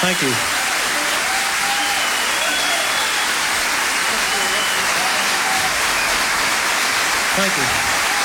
Thank you. Thank you.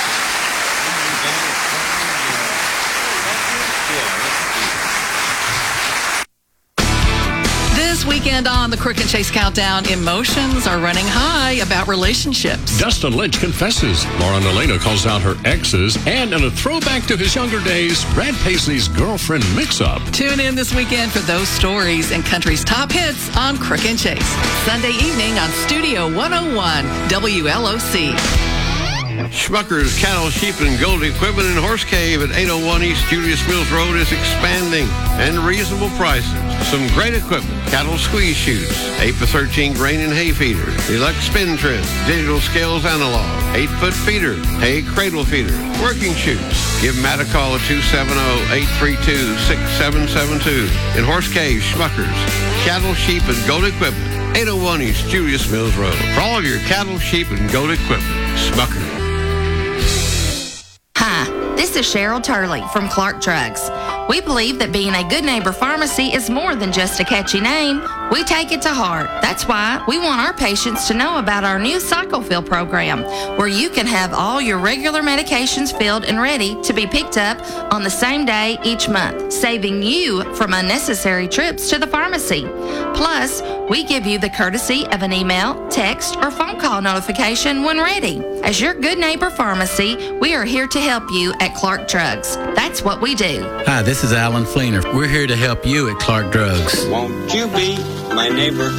This weekend on the Crook and Chase Countdown, emotions are running high about relationships. Dustin Lynch confesses. Lauren Elena calls out her exes. And in a throwback to his younger days, Brad Paisley's girlfriend mix-up. Tune in this weekend for those stories and country's top hits on Crook and Chase. Sunday evening on Studio 101, WLOC. Schmucker's Cattle, Sheep, and Goat Equipment in Horse Cave at 801 East Julius Mills Road is expanding and reasonable prices. Some great equipment, cattle squeeze chutes, 8x13 grain and hay feeder, deluxe spin trim, digital scales analog, 8-foot feeder, hay cradle feeder, working chutes. Give Matt a call at 270-832-6772. In Horse Cave, Schmucker's Cattle, Sheep, and Goat Equipment, 801 East Julius Mills Road. For all of your cattle, sheep, and goat equipment, Schmucker. Hi, this is Cheryl Turley from Clark Drugs. We believe that being a good neighbor pharmacy is more than just a catchy name. We take it to heart. That's why we want our patients to know about our new Cycle Fill program, where you can have all your regular medications filled and ready to be picked up on the same day each month, saving you from unnecessary trips to the pharmacy. Plus, we give you the courtesy of an email, text, or phone call notification when ready. As your good neighbor pharmacy, we are here to help you at Clark Drugs. That's what we do. Hi, this is Alan Fleener. We're here to help you at Clark Drugs. Won't you be my neighbor?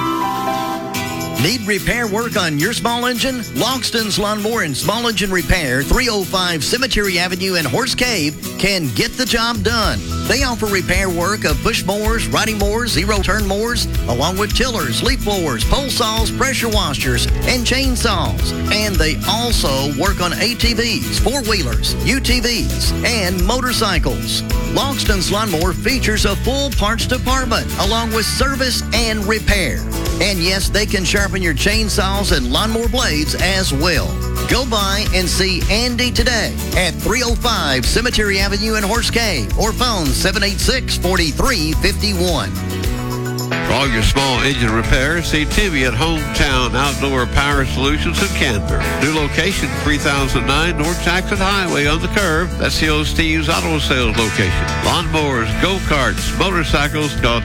Need repair work on your small engine? Logston's Lawnmower and Small Engine Repair, 305 Cemetery Avenue in Horse Cave, can get the job done. They offer repair work of push mowers, riding mowers, zero-turn mowers, along with tillers, leaf blowers, pole saws, pressure washers, and chainsaws. And they also work on ATVs, four-wheelers, UTVs, and motorcycles. Logston's Lawnmower features a full parts department, along with service and repair. And yes, they can sharpen your chainsaws and lawnmower blades as well. Go by and see Andy today at 305 Cemetery Avenue in Horse Cave or phone 786-4351. For all your small engine repairs, see Timmy at Hometown Outdoor Power Solutions in Canberra. New location, 3009 North Jackson Highway on the curve. That's the old Steve's Auto Sales location. Lawnmowers, go-karts, motorcycles, call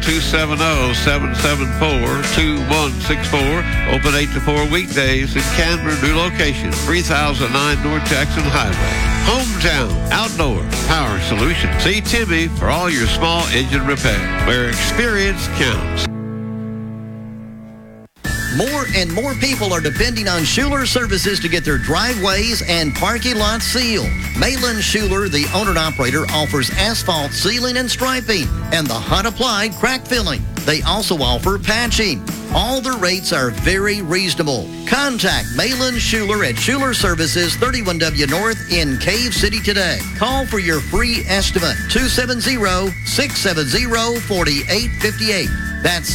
270-774-2164. Open 8 to 4 weekdays in Canberra. New location, 3009 North Jackson Highway. Hometown Outdoor Power Solutions. See Timmy for all your small engine repair, where experience counts. More and more people are depending on Schuler Services to get their driveways and parking lots sealed. Malin Schuler, the owner and operator, offers asphalt sealing and striping and the hot applied crack filling. They also offer patching. All their rates are very reasonable. Contact Malin Schuler at Schuler Services, 31W North in Cave City today. Call for your free estimate, 270-670-4858. That's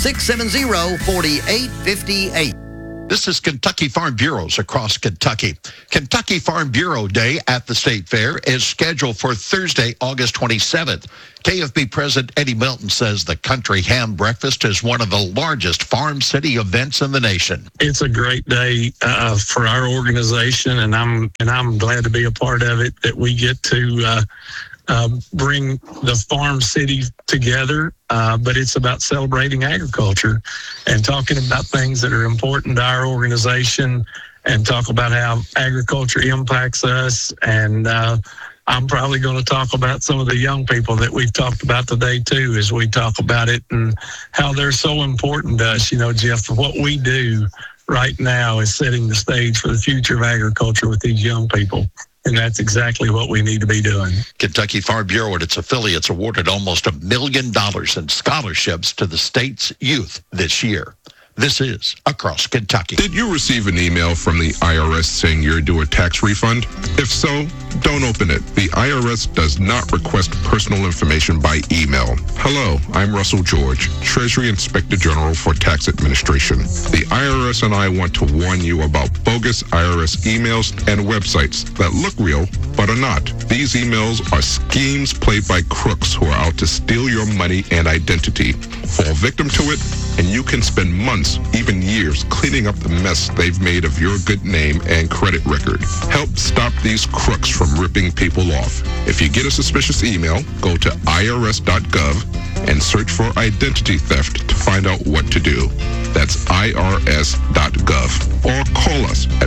670-4858. This is Kentucky Farm Bureaus across Kentucky. Kentucky Farm Bureau Day at the State Fair is scheduled for Thursday, August 27th. KFB President Eddie Milton says the Country Ham Breakfast is one of the largest farm city events in the nation. It's a great day for our organization, and I'm glad to be a part of it, that we get to bring the farm city together, but it's about celebrating agriculture and talking about things that are important to our organization and talk about how agriculture impacts us. And I'm probably going to talk about some of the young people that we've talked about today, too, as we talk about it and how they're so important to us. You know, Jeff, what we do right now is setting the stage for the future of agriculture with these young people. And that's exactly what we need to be doing. Kentucky Farm Bureau and its affiliates awarded almost $1 million in scholarships to the state's youth this year. This is Across Kentucky. Did you receive an email from the IRS saying you're due a tax refund? If so, don't open it. The IRS does not request personal information by email. Hello, I'm Russell George, Treasury Inspector General for Tax Administration. The IRS and I want to warn you about bogus IRS emails and websites that look real but are not. These emails are schemes played by crooks who are out to steal your money and identity. Fall victim to it, and you can spend months, even years, cleaning up the mess they've made of your good name and credit record. Help stop these crooks from ripping people off. If you get a suspicious email, go to irs.gov and search for identity theft to find out what to do. That's irs.gov. Or call us at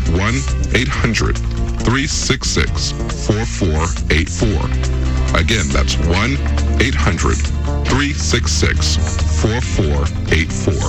1-800-366-4484. Again, that's 1-800-366-4484.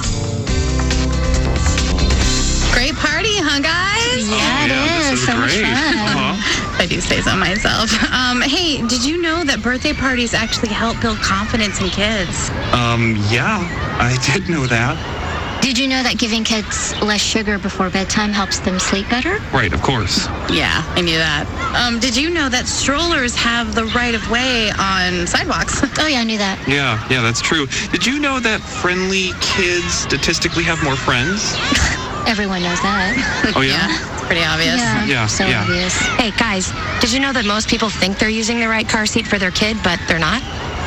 Great party, huh, guys? Yeah, it is. So much fun. I do say so myself. Hey, did you know that birthday parties actually help build confidence in kids? Yeah, I did know that. Did you know that giving kids less sugar before bedtime helps them sleep better? Right, of course. Yeah, I knew that. Did you know that strollers have the right of way on sidewalks? Oh, yeah, I knew that. Yeah, that's true. Did you know that friendly kids statistically have more friends? Everyone knows that. Oh, yeah? It's pretty obvious. Yeah. Obvious. Hey, guys, did you know that most people think they're using the right car seat for their kid, but they're not?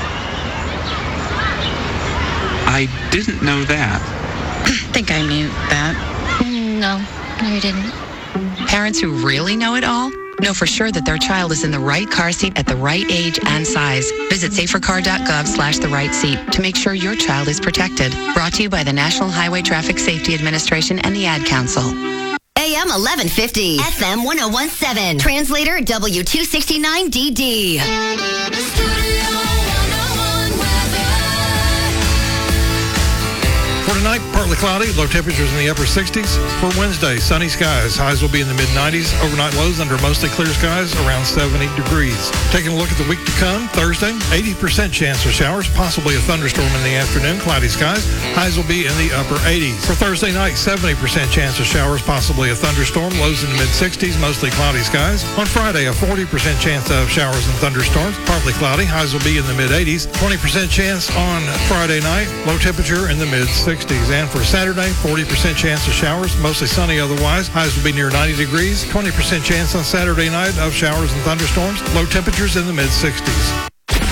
I didn't know that. I think I knew that. No, you didn't. Parents who really know it all know for sure that their child is in the right car seat at the right age and size. Visit safercar.gov/the-right-seat to make sure your child is protected. Brought to you by the National Highway Traffic Safety Administration and the Ad Council. AM 1150, FM 1017, translator W269DD. For tonight, partly cloudy, low temperatures in the upper 60s. For Wednesday, sunny skies. Highs will be in the mid-90s. Overnight lows under mostly clear skies, around 70 degrees. Taking a look at the week to come, Thursday, 80% chance of showers, possibly a thunderstorm in the afternoon, cloudy skies. Highs will be in the upper 80s. For Thursday night, 70% chance of showers, possibly a thunderstorm, lows in the mid-60s, mostly cloudy skies. On Friday, a 40% chance of showers and thunderstorms, partly cloudy. Highs will be in the mid-80s. 20% chance on Friday night, low temperature in the mid-60s. And for Saturday, 40% chance of showers, mostly sunny otherwise. Highs will be near 90 degrees. 20% chance on Saturday night of showers and thunderstorms. Low temperatures in the mid-60s.